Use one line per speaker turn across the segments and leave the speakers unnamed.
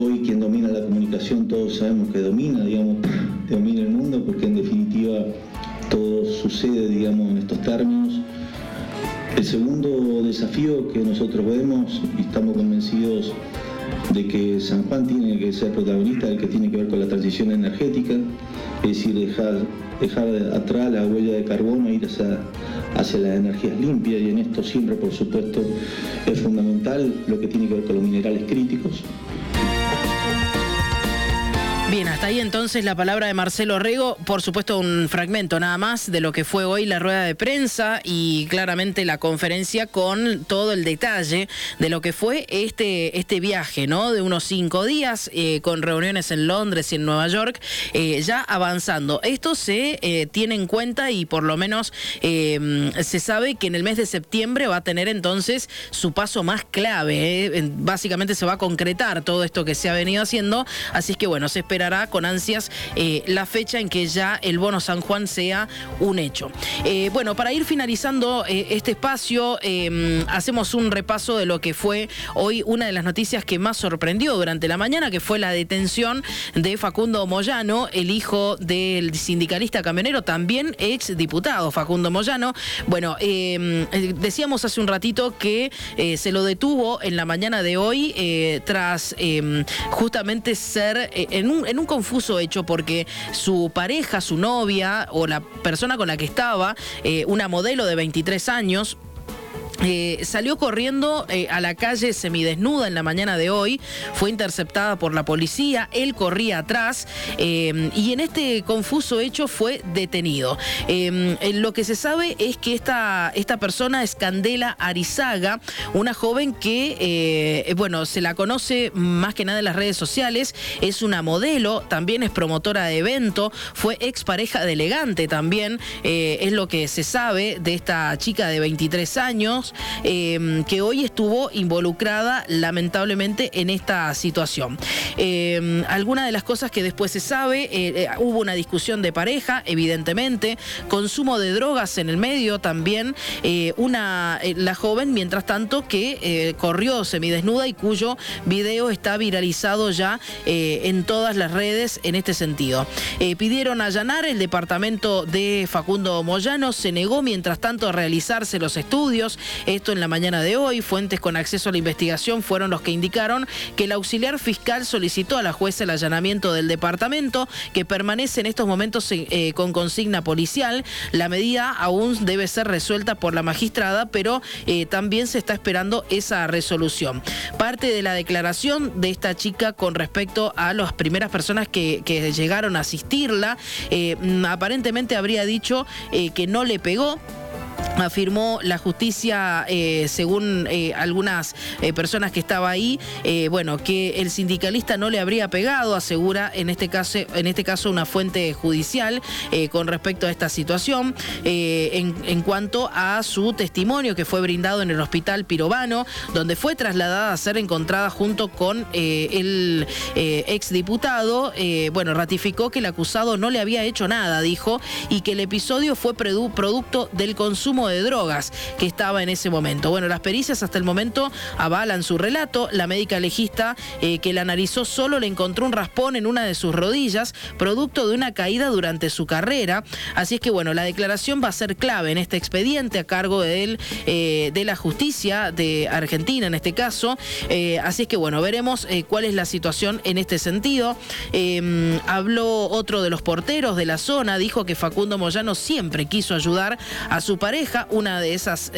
Hoy quien domina la comunicación, todos sabemos que domina el mundo, porque en definitiva todo sucede, en estos términos. El segundo desafío que nosotros vemos, y estamos convencidos de que San Juan tiene que ser protagonista, el que tiene que ver con la transición energética, es decir, dejar atrás la huella de carbono e ir hacia las energías limpias, y en esto siempre, por supuesto, es fundamental lo que tiene que ver con los minerales críticos.
Bien, hasta ahí entonces la palabra de Marcelo Rego, por supuesto un fragmento nada más de lo que fue hoy la rueda de prensa y claramente la conferencia con todo el detalle de lo que fue este viaje, ¿no? De unos 5 días con reuniones en Londres y en Nueva York, ya avanzando. Esto se tiene en cuenta y por lo menos se sabe que en el mes de septiembre va a tener entonces su paso más clave. Básicamente se va a concretar todo esto que se ha venido haciendo, así es que bueno, se espera con ansias la fecha en que ya el bono San Juan sea un hecho. Bueno, para ir finalizando este espacio, hacemos un repaso de lo que fue hoy una de las noticias que más sorprendió durante la mañana, que fue la detención de Facundo Moyano, el hijo del sindicalista camionero, también ex diputado Facundo Moyano. Bueno, decíamos hace un ratito que se lo detuvo en la mañana de hoy tras justamente ser en un confuso hecho, porque su pareja, su novia o la persona con la que estaba, una modelo de 23 años, salió corriendo a la calle semidesnuda en la mañana de hoy, fue interceptada por la policía, él corría atrás y en este confuso hecho fue detenido. Lo que se sabe es que esta persona es Candela Arizaga, una joven que, bueno, se la conoce más que nada en las redes sociales, es una modelo, también es promotora de evento, fue expareja de Elegante también, es lo que se sabe de esta chica de 23 años, que hoy estuvo involucrada lamentablemente en esta situación. Algunas de las cosas que después se sabe, hubo una discusión de pareja, evidentemente, consumo de drogas en el medio también, la joven, mientras tanto, que corrió semidesnuda y cuyo video está viralizado ya en todas las redes en este sentido. Pidieron allanar el departamento de Facundo Moyano, se negó mientras tanto a realizarse los estudios. Esto en la mañana de hoy, fuentes con acceso a la investigación fueron los que indicaron que el auxiliar fiscal solicitó a la jueza el allanamiento del departamento, que permanece en estos momentos con consigna policial. La medida aún debe ser resuelta por la magistrada, pero también se está esperando esa resolución. Parte de la declaración de esta chica con respecto a las primeras personas que llegaron a asistirla, aparentemente habría dicho que no le pegó. Afirmó la justicia, según algunas personas que estaba ahí, bueno, que el sindicalista no le habría pegado, asegura en este caso una fuente judicial con respecto a esta situación, en cuanto a su testimonio que fue brindado en el hospital Pirovano, donde fue trasladada a ser encontrada junto con el exdiputado. Bueno, ratificó que el acusado no le había hecho nada, dijo, y que el episodio fue producto del consumo de drogas que estaba en ese momento. Bueno, las pericias hasta el momento avalan su relato. La médica legista que la analizó solo le encontró un raspón en una de sus rodillas, producto de una caída durante su carrera. Así es que, bueno, la declaración va a ser clave en este expediente a cargo de la justicia de Argentina, en este caso. Así es que, bueno, veremos cuál es la situación en este sentido. Habló otro de los porteros de la zona, dijo que Facundo Moyano siempre quiso ayudar a su pareja. Una de esas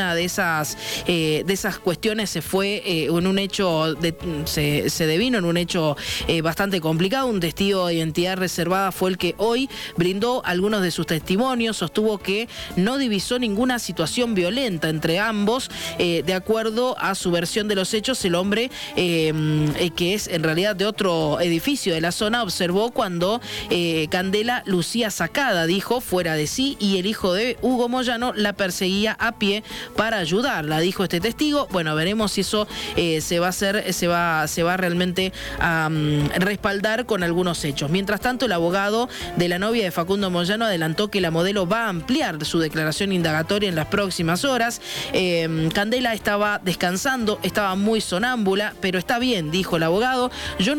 cuestiones se fue en un hecho, se devino en un hecho bastante complicado. Un testigo de identidad reservada fue el que hoy brindó algunos de sus testimonios. Sostuvo que no divisó ninguna situación violenta entre ambos. De acuerdo a su versión de los hechos, el hombre, que es en realidad de otro edificio de la zona, observó cuando Candela lucía sacada, dijo, fuera de sí, y el hijo de Hugo Moyano la perseguía a pie para ayudarla, dijo este testigo. Bueno, veremos si eso se va realmente a respaldar con algunos hechos. Mientras tanto, el abogado de la novia de Facundo Moyano adelantó que la modelo va a ampliar su declaración indagatoria en las próximas horas. Candela estaba descansando, estaba muy sonámbula, pero está bien, dijo el abogado. Yo